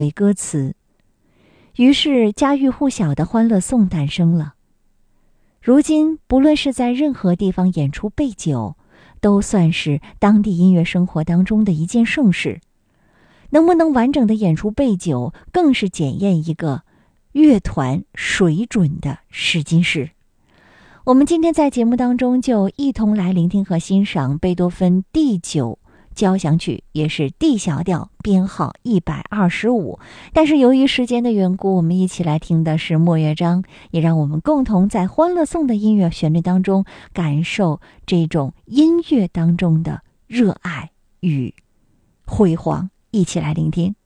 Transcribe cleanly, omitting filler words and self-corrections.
为歌词，于是家喻户晓的《欢乐颂》诞生了。如今不论是在任何地方演出备酒，都算是当地音乐生活当中的一件盛事。能不能完整的演出备酒，更是检验一个乐团水准的试金石。我们今天在节目当中就一同来聆听和欣赏贝多芬第9交响曲，也是 D 小调，编号125。但是由于时间的缘故，我们一起来听的是末乐章，也让我们共同在《欢乐颂》的音乐旋律当中感受这种音乐当中的热爱与辉煌。一起来聆听。